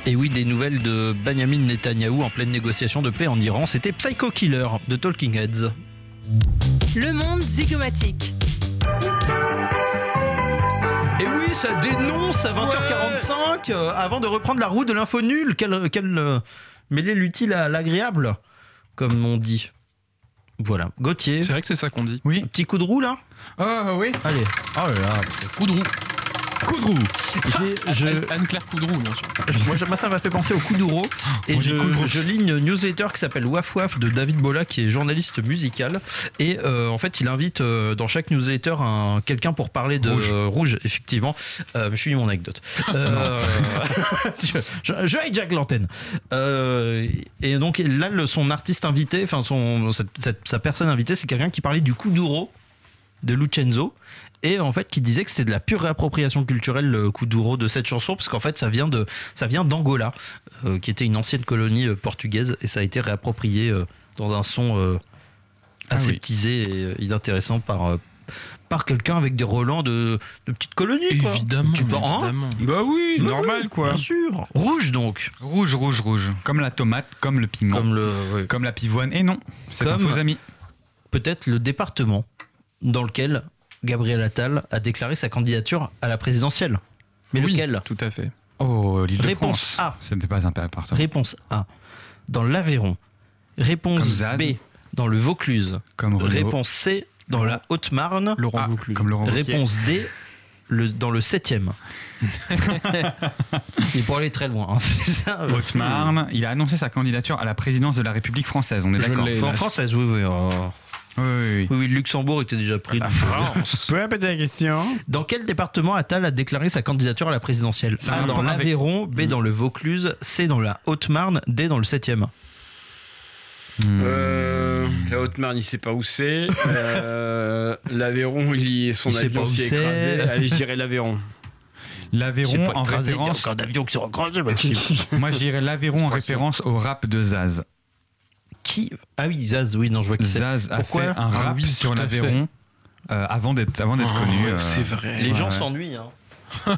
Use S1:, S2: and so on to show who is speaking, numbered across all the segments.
S1: Et oui, des nouvelles de Benjamin Netanyahou en pleine négociation de paix en Iran. C'était Psycho Killer de Talking Heads.
S2: Le monde zygomatique.
S1: Et oui, ça dénonce à 20h45 avant de reprendre la roue de l'info nulle. Quel mêler l'utile à l'agréable, comme on dit. Voilà. Gauthier.
S3: C'est vrai que c'est ça qu'on dit.
S1: Oui. Un petit coup de roue là.
S4: Oh oui.
S1: Allez. Oh là là. C'est
S3: Coup de roue.
S4: Coup de roue.
S3: Anne-Claire Coudroux, bien sûr.
S1: Moi, ça m'a fait penser au Kuduro. Et je lis une newsletter qui s'appelle Waf Waf de David Bola, qui est journaliste musical. Et en fait, il invite dans chaque newsletter quelqu'un pour parler de Rouge, effectivement. Je suis mon anecdote. Je hijack l'antenne. Et donc là, son artiste invité, enfin sa personne invitée, c'est quelqu'un qui parlait du Kuduro de Lucenzo. Et en fait, qui disait que c'était de la pure réappropriation culturelle, le Kuduro de cette chanson, parce qu'en fait, ça vient d'Angola, qui était une ancienne colonie portugaise, et ça a été réapproprié dans un son aseptisé et inintéressant par quelqu'un avec des relents de petites colonies, quoi.
S3: Évidemment.
S4: Bah oui, normal, quoi.
S1: Bien sûr. Rouge, donc.
S4: Rouge. Comme la tomate, comme le piment, comme la pivoine. Et non, c'est un faux ami.
S1: Peut-être le département dans lequel Gabriel Attal a déclaré sa candidature à la présidentielle. Mais lequel ?
S3: Tout à fait.
S4: Oh,
S1: Réponse A.
S4: Ce n'était pas un département.
S1: Réponse A. Dans l'Aveyron. Réponse B. Dans le Vaucluse.
S4: Comme Renaud.
S1: Réponse C. Dans la Haute-Marne.
S3: Laurent Vaucluse.
S4: Comme Laurent Wauquiez.
S1: Réponse D. Dans le 7e. Il pourrait aller très loin. Hein, c'est ça.
S4: Haute-Marne. Il a annoncé sa candidature à la présidence de la République française. On est d'accord.
S1: En française, oui.
S4: Oui.
S1: Oui, Luxembourg était déjà pris.
S4: Peu répéter la question.
S1: Dans quel département Attal a déclaré sa candidature à la présidentielle ? A dans l'Aveyron, B dans le Vaucluse, C dans la Haute-Marne, D dans le 7e.
S5: La Haute-Marne, il sait pas où c'est. L'Aveyron, son avion s'y est écrasé. Allez, je dirais l'Aveyron.
S4: L'Aveyron en référence.
S1: Il y a encore d'avions qui sont écrasés, Maxime.
S4: Moi, je dirais l'Aveyron en référence au rap de Zaz.
S1: Qui ? Ah oui, Zaz, oui, non, je vois qui c'est.
S4: Zaz a fait un rap sur
S3: tout à
S4: l'Aveyron avant d'être connu.
S3: C'est vrai.
S1: Les gens s'ennuient. Hein.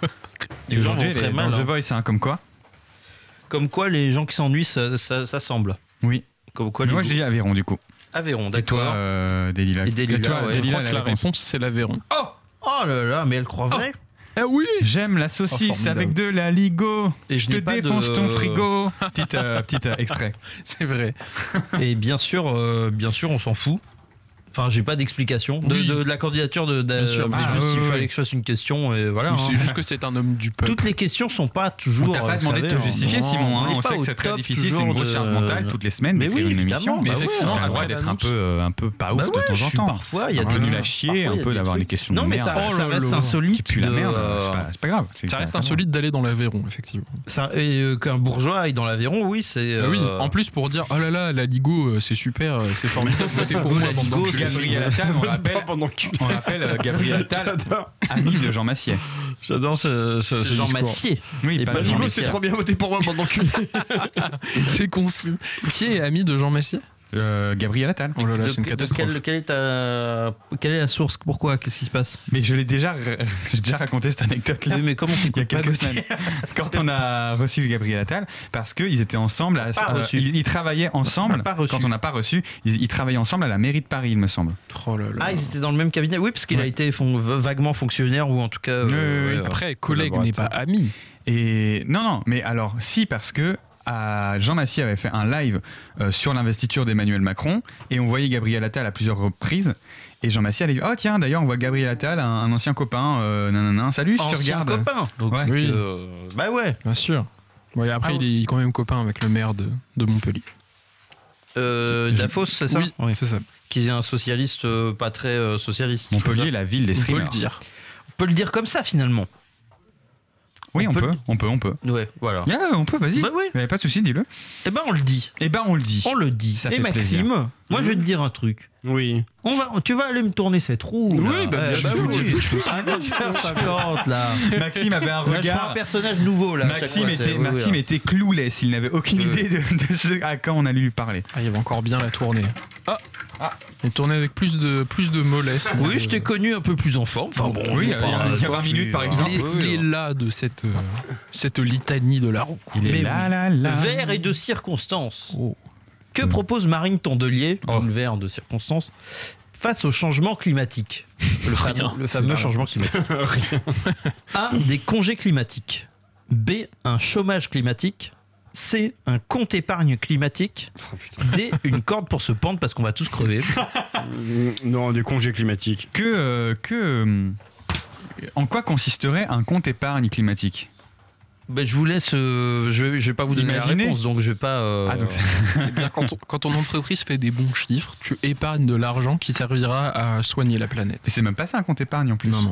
S4: Les gens
S1: vont très mal.
S4: Dans The Voice, hein, comme quoi ?
S1: Comme quoi, les gens qui s'ennuient, ça semble.
S4: Oui.
S1: Comme quoi,
S4: Moi, je dis Aveyron, du coup.
S1: Aveyron,
S4: Et
S1: d'accord.
S4: toi, Delilah.
S1: Et Delilah,
S4: toi,
S1: ouais.
S3: Je
S4: Delilah,
S3: crois que la réponse, c'est l'Aveyron.
S1: Oh là là, mais elle croit vrai.
S3: Ah oui.
S4: J'aime la saucisse
S3: formidable.
S4: avec de la ligo.
S1: Et je
S4: te
S1: n'ai pas
S4: défonce
S1: de-
S4: ton frigo. Petit extrait.
S3: C'est vrai.
S1: Et bien sûr, on s'en fout. Enfin, j'ai pas d'explication
S3: Oui.
S1: de la candidature
S3: Bien sûr,
S1: mais
S3: bien
S1: juste
S4: sûr.
S1: il fallait que je fasse une question et voilà.
S3: C'est juste que c'est un homme du peuple.
S1: Toutes les questions sont pas toujours.
S4: On t'a pas demandé de te
S1: vous savez,
S4: justifier,
S1: non,
S4: Simon.
S1: on est
S4: On
S1: pas
S4: sait que
S1: au
S4: c'est très
S1: top
S4: difficile, c'est une
S1: toujours
S4: grosse charge mentale toutes les semaines
S1: Mais
S4: d'écrire
S1: oui,
S4: une
S1: évidemment.
S4: émission.
S3: Mais
S1: Bah
S3: effectivement,
S1: ouais,
S4: T'as le droit
S3: après
S4: d'être
S3: l'annonce-
S4: un peu pas ouf
S1: bah
S4: de
S1: ouais,
S4: temps
S1: je
S4: en
S1: suis
S4: temps.
S1: parfois, il y a
S4: Un peu
S1: des
S4: nul à chier,
S1: parfois, il y
S4: un
S1: a
S4: peu
S1: des
S4: d'avoir
S1: trucs.
S4: des questions de
S1: Non, mais
S4: merde.
S1: ça
S3: Oh là
S1: reste
S3: là.
S1: insolite.
S4: Qui pue la merde,
S1: de-
S4: c'est pas grave.
S3: Ça reste insolite d'aller dans l'Aveyron, effectivement.
S1: Qu'un bourgeois aille dans l'Aveyron, oui, c'est.
S3: Bah oui. En plus, pour dire, oh là là, la Ligo, c'est super, c'est formidable, votez pour moi, bande
S1: Ligo,
S3: d'enculés.
S4: Gabriel Attal, on rappelle Gabriel Attal, ami de Jean Massier.
S1: J'adore ce
S4: discours.
S1: Jean Massier.
S4: Oui,
S1: Et
S4: pas
S1: pas
S4: Jean
S1: Ligo,
S4: Massier.
S1: c'est trop
S5: bien voté pour moi pendant que.
S3: C'est concis. Qui est ami de Jean Massier ?
S4: Gabriel Attal.
S3: Oh là là, c'est une catastrophe.
S1: Quelle est la source ? Pourquoi ? Qu'est-ce qui se passe ?
S4: Mais j'ai déjà raconté cette anecdote-là.
S1: Oui, mais comment
S4: Il y a
S1: t'écoutes pas
S4: quelques semaines, quand on a reçu Gabriel Attal, parce qu'ils étaient ensemble, ils travaillaient ensemble. Quand on n'a pas reçu, ils travaillaient ensemble à la mairie de Paris, il me semble.
S3: Oh là là.
S1: Ah, ils étaient dans le même cabinet ? Oui, parce qu'il a été vaguement fonctionnaire ou en tout cas.
S4: Oui.
S3: Après, collègue n'est pas ami.
S4: Et non, mais alors si, parce que Jean Massier avait fait un live sur l'investiture d'Emmanuel Macron et on voyait Gabriel Attal à plusieurs reprises. Et Jean Massier allait dire, oh tiens, d'ailleurs on voit Gabriel Attal, un ancien copain, salut, si tu
S1: Ancien
S4: regardes.
S1: copain. Donc
S4: Ouais.
S1: c'est
S3: Oui.
S1: que- Bah ouais.
S3: Bien sûr. Bon, et après, il est quand même copain avec le maire de Montpellier.
S1: Dafos, c'est ça ?
S3: Oui, c'est ça.
S1: Qui est un socialiste pas très socialiste.
S4: Montpellier, la ville des
S3: On peut
S4: streamers.
S3: le dire.
S1: On peut le dire comme ça finalement.
S4: Oui, on peut.
S1: Ouais, voilà.
S4: Yeah, on peut, vas-y.
S1: Bah oui.
S4: Mais pas de souci, dis-le.
S1: Eh ben on le dit.
S4: Eh ben, on le dit.
S1: On le dit.
S4: Ça
S1: Et
S4: fait
S1: Maxime, moi je vais te dire un truc.
S5: Oui.
S1: Tu vas aller me tourner cette roue.
S5: Oui, bah, bien sûr.
S1: À 20h50 là.
S4: Maxime avait un
S1: Là, je ferai un
S4: regard.
S1: personnage nouveau là. à chaque
S4: Maxime
S1: fois,
S4: était,
S1: c'est- oui,
S4: Maxime
S1: oui,
S4: était clouless, il n'avait aucune
S1: Oui.
S4: idée de ce à quand on allait lui parler.
S3: Ah, il va encore bien la tourner. Il tournait avec plus de mollesse.
S1: Oui, je t'ai connu un peu plus en forme. Enfin bon,
S4: Oui, il y a 20 minutes par exemple.
S3: Il est là de cette litanie de la roue.
S4: Il est
S1: Mais
S4: là.
S1: Vert et de circonstances.
S3: Oh.
S1: Que propose Marine Tondelier, une vert de circonstances, face au changement climatique? Le fameux changement climatique. A. Des congés climatiques. B. Un chômage climatique. C. Un compte épargne climatique. D. Une corde pour se pendre parce qu'on va tous crever.
S5: Non, des congés climatiques.
S4: En quoi consisterait un compte épargne climatique?
S1: Ben, je vous laisse. Je vais pas vous donner la
S4: Imaginez.
S1: réponse, donc je vais pas.
S4: Donc
S3: Eh bien, quand ton entreprise fait des bons chiffres, tu épargnes de l'argent qui servira à soigner la planète.
S4: Et c'est même pas ça un compte épargne en plus.
S3: Non.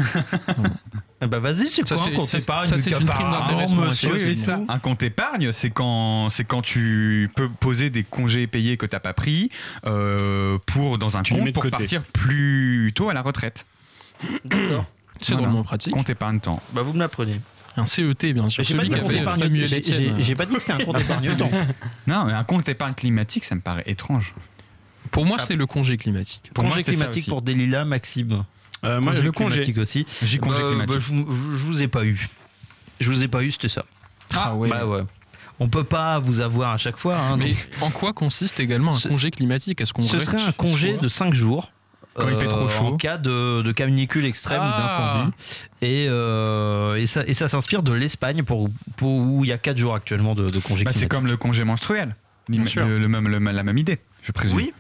S1: Eh ben, vas-y, c'est
S3: Ça,
S1: quoi
S3: c'est-
S1: un compte
S3: ça,
S1: épargne?
S3: ça, c'est une prime d'intéressement.
S1: monsieur,
S4: Oui,
S1: c'est
S4: c'est ça.
S1: tout.
S4: Un compte épargne, c'est quand tu peux poser des congés payés que t'as pas pris dans un
S5: Tu les mets
S4: compte
S5: de
S4: pour
S5: côté.
S4: partir plus tôt à la retraite.
S1: D'accord.
S3: C'est
S4: Voilà.
S3: drôlement pratique.
S4: Compte épargne temps.
S1: Bah, vous me l'apprenez.
S3: Un CET, bien sûr.
S1: J'ai pas
S3: Celui
S1: dit
S3: qui
S1: compte
S3: avait
S1: épargne.
S3: Samuel Etienne.
S1: J'ai pas dit que c'était un compte épargne temps.
S4: Non, mais un compte épargne climatique, ça me paraît étrange.
S3: Pour moi, c'est le congé climatique.
S4: Pour moi,
S1: Congé
S4: c'est ça
S1: climatique
S4: aussi.
S1: pour Delilah, Maxime.
S5: Moi, le congé.
S1: climatique aussi.
S4: J'ai congé climatique.
S1: Je vous ai pas eu. Je vous ai pas eu, c'était ça.
S3: Ah ouais.
S1: Bah ouais. On peut pas vous avoir à chaque fois. Hein,
S3: Mais
S1: donc.
S3: en quoi consiste également un
S1: Ce-
S3: congé climatique? Est-ce qu'on
S1: Ce
S3: reste
S1: serait un
S3: chez
S1: congé
S3: soi
S1: de 5 jours.
S4: Quand il fait trop chaud.
S1: En cas de canicule extrême ou
S3: Ah.
S1: d'incendie. Et ça s'inspire de l'Espagne où il y a 4 jours actuellement de congé
S4: Bah, c'est
S1: climatique.
S4: comme le congé menstruel.
S3: Bien sûr.
S4: La même idée, je présume.
S1: Oui,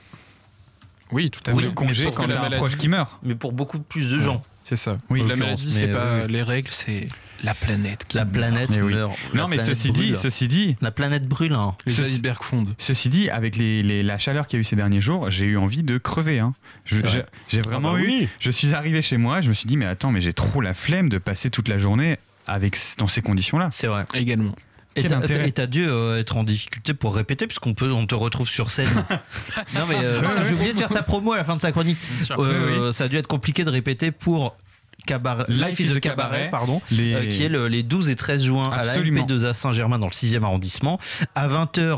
S3: Oui, tout à
S1: Oui,
S3: fait.
S4: Le congé
S3: Sauf que
S4: quand
S3: la
S4: t'as un
S3: maladie-
S4: proche qui meurt.
S1: mais pour beaucoup plus de gens.
S3: C'est ça.
S4: Oui,
S3: La
S1: en l'occurrence,
S3: maladie, c'est
S1: mais,
S3: pas
S1: oui.
S3: les règles, c'est la planète. qui
S1: La
S3: meurt.
S1: planète
S4: Mais oui.
S1: meurt.
S4: Non,
S1: La
S4: mais
S1: planète
S4: ceci dit,
S1: La planète brûle. Hein.
S3: Les
S4: Ceci-
S3: icebergs fondent.
S4: avec la chaleur qu'il y a eu ces derniers jours, j'ai eu envie de crever. Hein. J'ai vraiment
S5: Ah bah
S4: eu.
S5: oui.
S4: Je suis arrivé chez moi, je me suis dit, mais attends, mais j'ai trop la flemme de passer toute la journée dans ces conditions-là.
S1: C'est vrai.
S3: Également.
S1: Et
S4: Quel intérêt.
S1: t'as dû être en difficulté pour répéter, puisqu'on te retrouve sur scène. Non, mais parce que j'ai oublié de faire sa promo à la fin de sa chronique.
S3: Bien sûr.
S4: Oui.
S1: Ça a dû être compliqué de répéter pour Life is a Cabaret, pardon, qui est les 12 et 13 juin
S4: Absolument.
S1: à la LP2A Saint-Germain dans le 6e arrondissement, à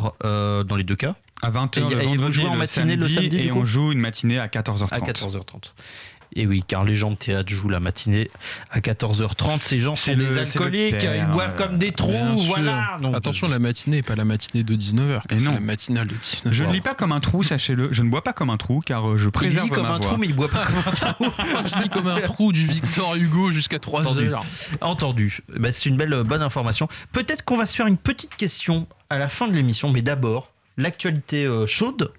S1: 20h dans les deux cas,
S4: À 20h
S1: Et
S4: le
S1: vous
S4: vendredi
S1: jouez
S4: et
S1: en
S4: le
S1: matinée le samedi,
S4: et
S1: du coup
S4: on joue une matinée à 14h30.
S1: à 14h30. Et oui, car les gens de théâtre jouent la matinée à 14h30. Ces gens sont
S4: C'est
S1: des
S4: le- c'est le
S1: alcooliques,
S4: terme,
S1: ils boivent comme des trous,
S3: Bien sûr.
S1: voilà. Donc,
S3: Attention, la matinée, pas la matinée de 19h,
S4: Et
S3: c'est
S4: non.
S3: la matinale de 19h.
S4: Je ne lis pas comme un trou, sachez-le. Je ne bois pas comme un trou car je
S1: il
S4: préserve
S1: lit comme
S4: ma
S1: un
S4: voix.
S1: trou, mais il boit pas comme un trou.
S3: Je lis comme un trou du Victor Hugo jusqu'à 3h.
S1: Entendu. Bah, c'est une bonne information. Peut-être qu'on va se faire une petite question à la fin de l'émission, mais d'abord, l'actualité chaude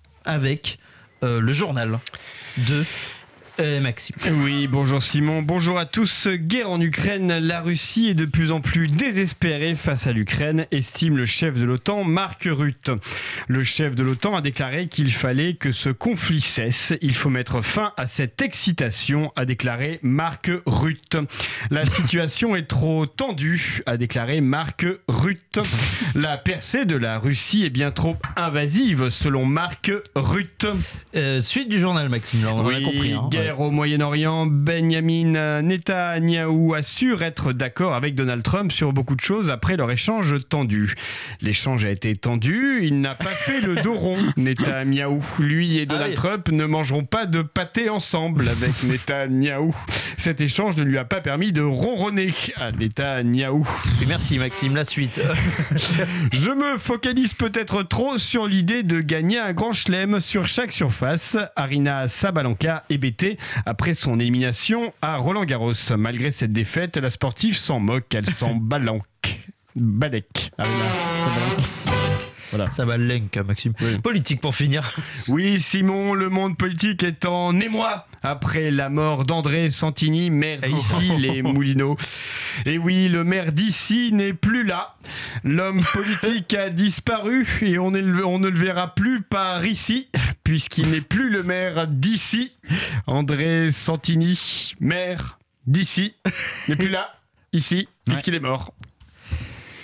S1: avec le journal de Maxime.
S5: Oui, bonjour Simon, bonjour à tous. Guerre en Ukraine, la Russie est de plus en plus désespérée face à l'Ukraine, estime le chef de l'OTAN, Mark Rutte. Le chef de l'OTAN a déclaré qu'il fallait que ce conflit cesse. Il faut mettre fin à cette excitation, a déclaré Mark Rutte. La situation est trop tendue, a déclaré Mark Rutte. La percée de la Russie est bien trop invasive, selon Mark Rutte.
S1: Suite du journal, Maxime, là, on a compris. Hein.
S5: Guerre au Moyen-Orient, Benjamin Netanyahou assure être d'accord avec Donald Trump sur beaucoup de choses après leur échange tendu. L'échange a été tendu, il n'a pas fait le dos rond. Netanyahou, lui et Donald
S1: oui.
S5: Trump ne mangeront pas de pâté ensemble avec Netanyahou. Cet échange ne lui a pas permis de ronronner à Netanyahou.
S1: Et merci, Maxime. La suite.
S5: Je me focalise peut-être trop sur l'idée de gagner un grand chelem sur chaque surface. Arina Sabalenka est bêtée après son élimination à Roland-Garros. Malgré cette défaite, la sportive s'en moque. Elle s'en balèque. Arina Sabalenka. Voilà.
S1: Ça va l'enc, Maxime. Politique pour finir.
S5: Oui, Simon, le monde politique est en émoi après la mort d'André Santini, maire d'ici, les Moulineaux. Et oui, le maire d'ici n'est plus là. L'homme politique a disparu et on ne le verra plus par ici, puisqu'il n'est plus le maire d'ici. André Santini, maire d'ici, n'est plus là, ici, puisqu'il est mort.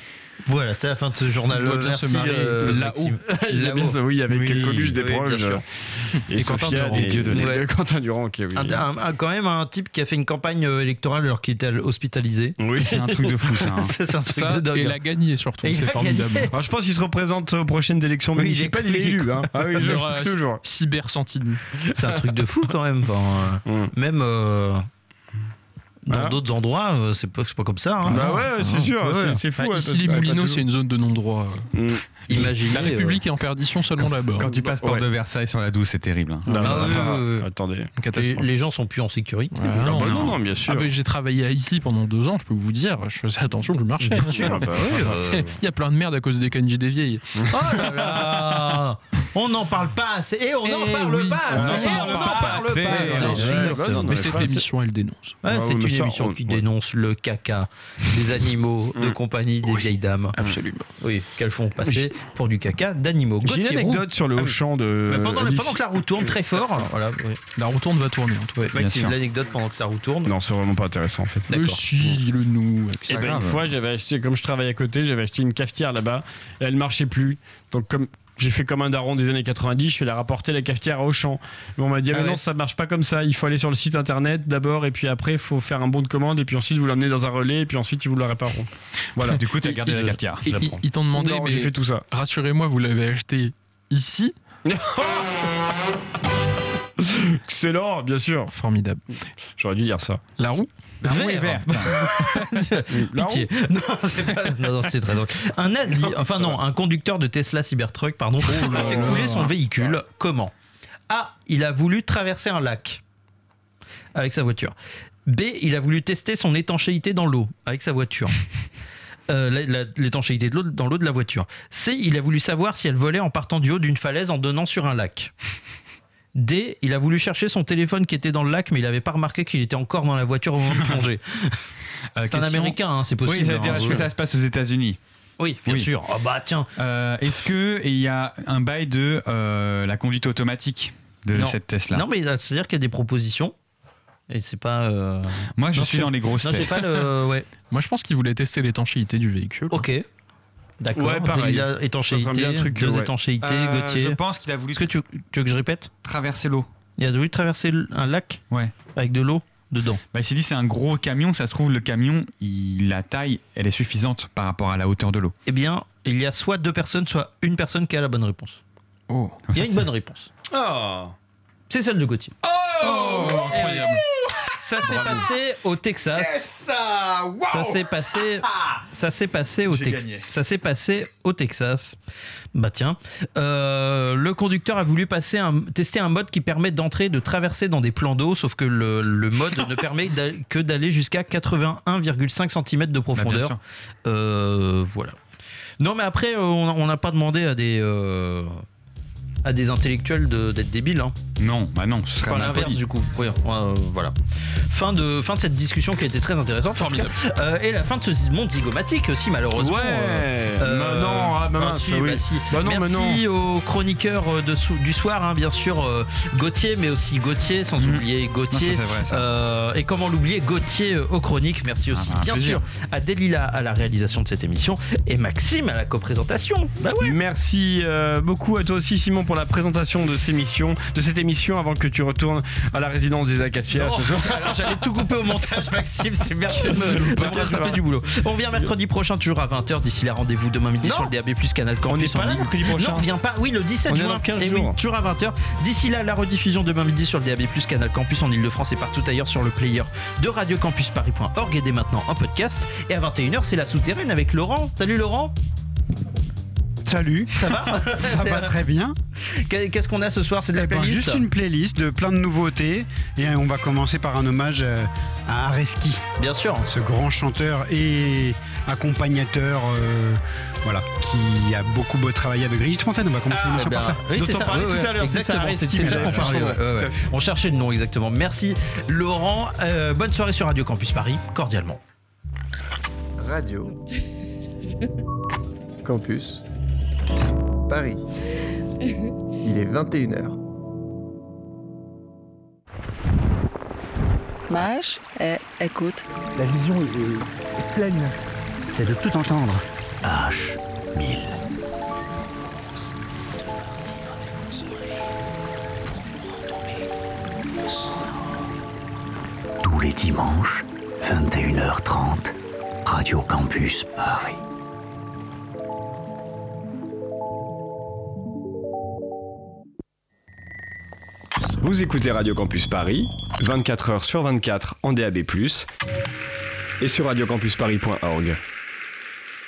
S1: Voilà, c'est la fin de ce journal.
S3: Il doit bien se marier là-haut.
S1: Maxime.
S5: Il a bien ça, oui, avec
S1: Oui,
S5: Coluche des
S1: oui, bien
S5: proches.
S1: sûr.
S5: Et
S3: Quentin
S5: Sophia,
S3: Durand.
S5: et Dieudonné.
S1: Ouais.
S5: Quentin Durand, ok, oui.
S1: Quand même un type qui a fait une campagne électorale alors qu'il était hospitalisé.
S5: Oui.
S4: C'est un truc de fou, ça. hein.
S1: C'est un truc
S3: Ça,
S1: de dingue.
S3: et l'a gagné surtout,
S1: Et il
S3: c'est
S1: a
S3: formidable.
S1: gagné.
S5: Alors, je pense qu'il se représente aux prochaines élections
S1: Oui,
S5: municipales, il est élu. Hein. Ah oui,
S3: Il y aura
S5: toujours.
S3: Cyber-Santini.
S1: C'est un truc de fou quand même. Enfin, même dans
S5: Ah.
S1: d'autres endroits, c'est pas comme ça. Hein.
S5: Bah ouais, c'est sûr,
S1: ouais.
S5: c'est fou.
S3: Bah,
S5: hein,
S3: ici, les
S5: ça-
S3: Moulineaux, c'est une zone de non-droit.
S1: Imaginez.
S3: La République est en perdition seulement là-bas.
S4: Quand tu passes porte de Versailles sur la 12, c'est terrible. hein.
S5: Non,
S1: Ah, oui.
S5: Attendez.
S3: Une catastrophe.
S1: Les gens sont plus en sécurité.
S3: Ouais,
S5: Ah
S3: non,
S5: bah
S3: non.
S5: non, bien sûr.
S3: Ah bah, j'ai travaillé à ici pendant 2 ans, je peux vous dire, je faisais attention, je marchais.
S1: Bien sûr.
S5: Ah bah oui,
S3: Il y a plein de merde à cause des kanji des vieilles.
S1: Oh là là. On n'en parle pas assez. Et on n'en
S3: Eh
S1: parle
S3: oui.
S1: pas assez.
S3: On
S1: Et
S3: n'en
S1: on n'en
S3: parle
S1: parle
S4: pas assez.
S1: pas
S3: Bien
S1: assez.
S3: sûr.
S5: Exactement.
S3: Mais cette émission, elle dénonce.
S1: Ouais,
S5: Ouais,
S1: c'est
S5: mais
S1: une
S5: ça,
S1: émission
S5: on-
S1: qui
S5: ouais.
S1: dénonce le caca des animaux de compagnie des vieilles dames.
S3: Absolument.
S1: Oui, qu'elles font passer pour du caca d'animaux.
S5: J'ai une
S1: Gauthier Roux.
S5: anecdote sur le
S1: Ah oui.
S5: Auchan de.
S1: Mais pendant
S5: Alice.
S1: que la roue tourne très fort, voilà. Oui.
S3: La roue tourne va tourner en tout cas.
S1: Maxime,
S4: sûr.
S1: l'anecdote pendant que la roue tourne.
S5: Non, c'est vraiment pas intéressant en fait.
S3: Mais
S1: D'accord.
S3: si, le nous.
S5: Et
S4: pas
S5: ben, une
S4: grave.
S5: fois, j'avais acheté, comme je travaille à côté, j'avais acheté une cafetière là-bas et elle marchait plus. Donc, comme j'ai fait comme un daron des années 90, je suis allé rapporter la cafetière à Auchan. Mais on m'a dit,
S1: Ah
S5: mais
S1: ouais.
S5: non, ça marche pas comme ça. Il faut aller sur le site internet d'abord et puis après, il faut faire un bon de commande et puis ensuite vous l'emmenez dans un relais et puis ensuite ils vous le répareront. Voilà.
S4: Du coup, t'as gardé la cafetière.
S3: Et ils t'ont demandé,
S5: Non, j'ai
S3: mais
S5: fait tout ça.
S3: rassurez-moi, vous l'avez acheté ici.
S5: Excellent, bien sûr.
S3: Formidable.
S5: J'aurais dû dire ça.
S3: La roue
S4: La roue est
S1: Vert.
S4: verte.
S1: Pitié. Non, c'est pas. Non, c'est très drôle. Un nazi, enfin non, un conducteur de Tesla Cybertruck, pardon, a fait couler son véhicule. Comment? A. Il a voulu traverser un lac avec sa voiture. B. Il a voulu tester son étanchéité dans l'eau avec sa voiture. L'étanchéité de l'eau dans l'eau de la voiture. C. Il a voulu savoir si elle volait en partant du haut d'une falaise en donnant sur un lac. D. Il a voulu chercher son téléphone qui était dans le lac, mais il n'avait pas remarqué qu'il était encore dans la voiture au moment de plonger. C'est un Américain, hein, c'est
S4: Oui,
S1: possible.
S4: c'est-à-dire,
S1: hein.
S4: est-ce que ça se passe aux États-Unis?
S1: Oui, bien
S4: Oui.
S1: sûr. Oh bah tiens.
S4: Est-ce qu'il y a un bail de la conduite automatique de
S1: Non.
S4: cette Tesla?
S1: Non, mais c'est-à-dire qu'il y a des propositions. Et c'est pas.
S4: Moi, je
S1: Non,
S4: suis
S1: c'est-
S4: dans les grosses
S1: Non, j'ai
S4: têtes.
S1: pas le. Ouais.
S3: Moi, je pense qu'ils voulaient tester l'étanchéité du véhicule.
S1: Ok. D'accord.
S5: Ouais, pareil.
S1: Delilah, étanchéité.
S5: Ça sent bien un truc,
S1: deux
S5: ouais.
S1: étanchéités,
S4: Je
S1: Gauthier.
S4: pense qu'il a voulu
S1: Est-ce que tu veux que je répète?
S4: traverser l'eau.
S1: Il a voulu traverser un lac
S4: Ouais.
S1: avec de l'eau dedans.
S4: Bah, il s'est dit c'est un gros camion, ça se trouve le camion, la taille, elle est suffisante par rapport à la hauteur de l'eau.
S1: Eh bien, il y a soit deux personnes, soit une personne qui a la bonne réponse.
S3: Oh,
S1: Il y a une bonne réponse.
S5: Ah.
S1: C'est celle de Gauthier.
S3: incroyable.
S1: Ça s'est passé au Texas. Ça s'est passé au
S4: J'ai
S1: Texas.
S4: gagné.
S1: Ça s'est passé au Texas. Bah tiens, le conducteur a voulu tester un mode qui permet d'entrer et de traverser dans des plans d'eau, sauf que le mode ne permet que d'aller jusqu'à 81,5 cm de
S4: Bah, bien
S1: profondeur.
S4: sûr.
S1: Voilà. Non, mais après, on n'a pas demandé à des intellectuels d'être débiles. Hein.
S4: Non, bah non, ce serait
S1: Enfin,
S4: mal
S1: l'inverse
S4: poli.
S1: du coup. Oui, voilà. Fin de cette discussion qui a été très intéressante.
S3: Formidable.
S1: Et la fin de ce monde zygomatique aussi, malheureusement.
S5: Ouais. Bah non, ah bah mince,
S1: si,
S5: oui.
S1: bah si.
S5: Bah non, mais
S1: Merci aux chroniqueurs du soir, hein, bien sûr, Gauthier, mais aussi Gauthier, sans oublier Gauthier.
S4: Non, ça, c'est vrai, ça.
S1: Et comment l'oublier, Gauthier aux chroniques. Merci aussi,
S4: bah, un
S1: bien
S4: plaisir.
S1: sûr, à Delilah à la réalisation de cette émission et Maxime à la coprésentation. Bah ouais.
S5: Merci beaucoup à toi aussi Simon pour la présentation de cette émission avant que tu retournes à la résidence des Acacias.
S1: Non.
S5: ce soir.
S1: Alors j'allais tout couper au montage, Maxime, c'est merci de me rajouter du boulot. On revient mercredi prochain, toujours à 20h. D'ici là, rendez-vous demain midi
S5: Non.
S1: sur le DAB+, Canal Campus.
S5: On n'est pas là
S1: ligne.
S5: mercredi prochain.
S1: Non, on revient pas. Oui, le 17
S5: On est
S1: juin.
S5: dans 15
S1: Et
S5: jours.
S1: oui, toujours à 20h. D'ici là, la rediffusion demain midi sur le DAB+, Canal Campus en Ile-de-France et partout ailleurs sur le player de radiocampusparis.org et dès maintenant en podcast. Et à 21h, c'est la souterraine avec Laurent. Salut Laurent.
S6: Salut,
S1: Ça va
S6: ça va très bien.
S1: Qu'est-ce qu'on a ce soir? C'est de la
S6: Eh ben,
S1: playlist.
S6: juste une playlist de plein de nouveautés. Et on va commencer par un hommage à Areski,
S1: Bien sûr.
S6: ce grand chanteur et accompagnateur voilà, qui a beaucoup travaillé avec Brigitte Fontaine. On va commencer l'émission
S1: Eh
S6: par
S1: ben,
S6: ça.
S1: oui,
S5: Dont
S1: c'est
S5: on
S1: ça.
S5: parlait tout à l'heure, c'est ça,
S1: Exactement, c'est
S5: Areski,
S1: de ça
S5: mais
S1: qu'on
S5: le
S1: parlait.
S5: son,
S1: ouais, ouais,
S5: tout à
S1: ouais.
S5: fait.
S1: On cherchait le nom exactement. Merci Laurent. Bonne soirée sur Radio Campus Paris, cordialement.
S7: Radio Campus Paris. Il est 21h.
S8: Mage, écoute.
S9: La vision est pleine.
S6: C'est de tout entendre.
S8: H1000. Tous les dimanches, 21h30, Radio Campus Paris.
S9: Vous écoutez Radio Campus Paris, 24h sur 24 en DAB+, et sur radiocampusparis.org.